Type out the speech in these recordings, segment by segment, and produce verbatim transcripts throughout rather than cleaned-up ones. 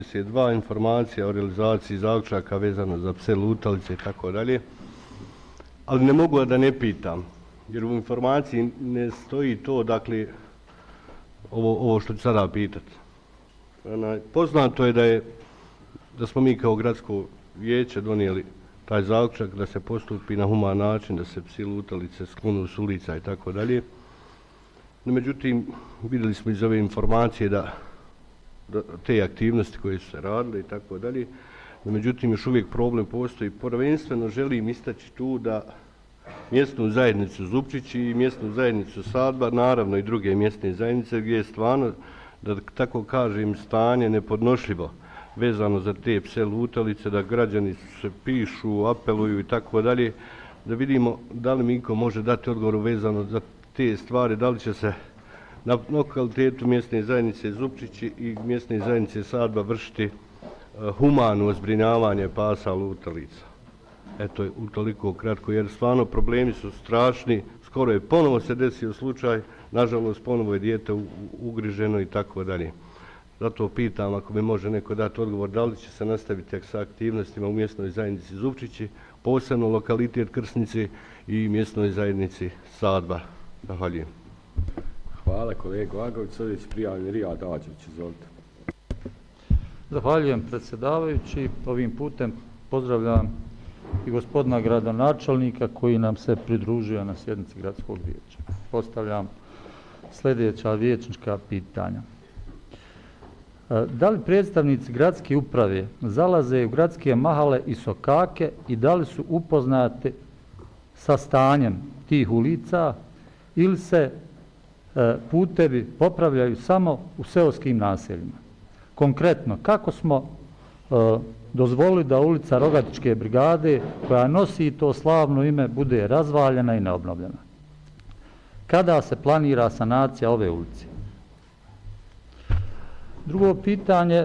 Dva informacija o realizaciji zaključaka vezano za pse lutalice i tako dalje, ali ne mogu da ne pitam, jer u informaciji ne stoji to, dakle, ovo, ovo što ću sada pitati. Poznato je da je da smo mi kao gradsko vijeće donijeli taj zaključak da se postupi na human način, da se psi lutalice sklonu s ulica i tako dalje. No, međutim, vidjeli smo iz ove informacije da te aktivnosti koje su se radile i tako dalje. Međutim, još uvijek problem postoji. Prvenstveno želim istaći tu da mjesnu zajednicu Zupčići i mjesnu zajednicu Sadba, naravno i druge mjesne zajednice, gdje je stvarno, da tako kažem, stanje nepodnošljivo vezano za te pse lutalice, da građani se pišu, apeluju i tako dalje, da vidimo da li Miko može dati odgovor vezano za te stvari, da li će se na lokalitetu mjesne zajednice Zupčići i mjesne zajednice Sadba vršiti uh, humano zbrinjavanje pasa lutalica. Eto, u toliko kratko, jer stvarno problemi su strašni, skoro je ponovo se desio slučaj, nažalost ponovo je dijete ugriženo i tako dalje. Zato pitam ako mi može neko dati odgovor da li će se nastaviti sa aktivnostima u mjesnoj zajednici Zupčići, posebno lokalitet Krsnice i mjesnoj zajednici Sadba. Zahvaljujem. Hvala kolegu Agović, sljedeći prijavljen Rijad Ađević, izvolite. Zahvaljujem predsjedavajući, ovim putem pozdravljam i gospodina gradonačelnika koji nam se pridružio na sjednici gradskog vijeća. Postavljam sljedeća vijećnička pitanja. Da li predstavnici gradske uprave zalaze u gradske mahale i sokake i da li su upoznati sa stanjem tih ulica ili se putevi popravljaju samo u seoskim naseljima? Konkretno, kako smo uh, dozvolili da ulica Rogatičke brigade, koja nosi to slavno ime, bude razvaljena i neobnovljena? Kada se planira sanacija ove ulice? Drugo pitanje,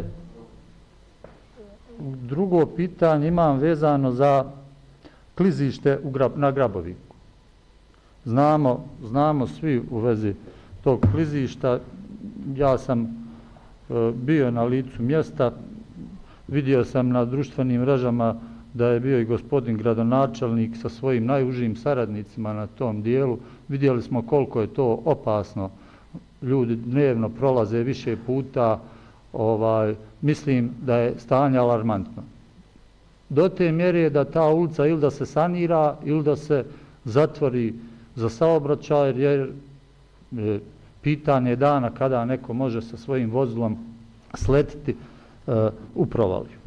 drugo pitanje imam vezano za klizište u Grab, na Graboviku. Znamo, znamo svi u vezi tog klizišta. Ja sam e, bio na licu mjesta, vidio sam na društvenim mrežama da je bio i gospodin gradonačelnik sa svojim najužim saradnicima na tom dijelu. Vidjeli smo koliko je to opasno. Ljudi dnevno prolaze više puta. Ovaj, mislim da je stanje alarmantno. Do te mjere da ta ulica ili da se sanira ili da se zatvori za saobraćaj, jer je pitanje dana kada neko može sa svojim vozilom sletiti uh, u provaliju.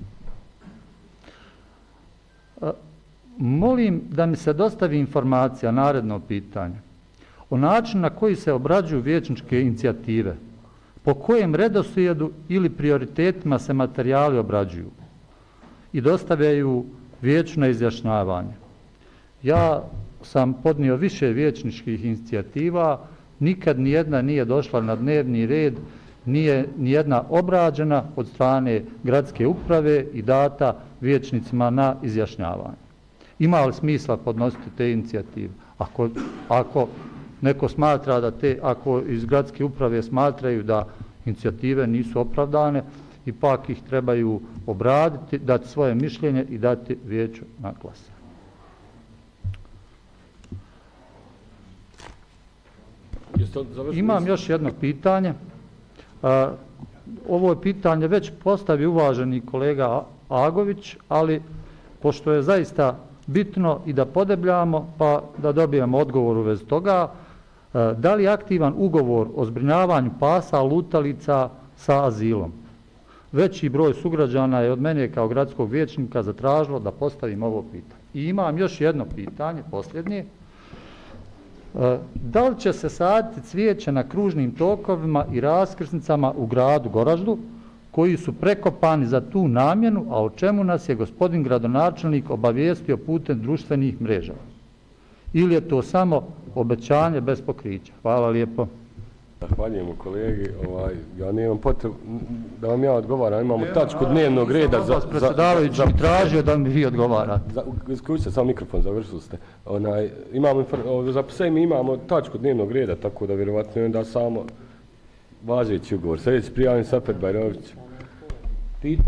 Uh, molim da mi se dostavi informacija, naredno pitanje, o načinu na koji se obrađuju vijećničke inicijative, po kojem redoslijedu ili prioritetima se materijali obrađuju i dostavljaju vijeću na izjašnjavanje. Ja sam podnio više vijećničkih inicijativa, nikad nijedna nije došla na dnevni red, nije nijedna obrađena od strane gradske uprave i data vijećnicima na izjašnjavanje. Ima li smisla podnositi te inicijative? Ako, ako neko smatra da te, ako iz gradske uprave smatraju da inicijative nisu opravdane, ipak ih trebaju obraditi, dati svoje mišljenje i dati vijeću na glasanje. Imam još jedno pitanje. Ovo je pitanje već postavio uvaženi kolega Agović, ali pošto je zaista bitno i da podebljamo, pa da dobijemo odgovor u vezi toga, da li je aktivan ugovor o zbrinjavanju pasa lutalica sa azilom? Veći broj sugrađana je od mene kao gradskog vijećnika zatražilo da postavim ovo pitanje. I imam još jedno pitanje, posljednje. Da li će se saditi cvijeće na kružnim tokovima i raskrsnicama u gradu Goraždu, koji su prekopani za tu namjenu, a o čemu nas je gospodin gradonačelnik obavijestio putem društvenih mreža? Ili je to samo obećanje bez pokrića? Hvala lijepo. Zahvaljujemo kolegi. Ovaj, ja nemam potrebu da vam ja odgovaram. Imamo tačku dnevnog reda. Za, predsjedavajući za, za, tražio da mi vi odgovarate. Isključite samo mikrofon, završili ste. Onaj, imamo, za pse mi imamo tačku dnevnog reda, tako da vjerovatno je da samo važeći ugovor. Sljedeći prijavljen Safet Bajrović. Pitanje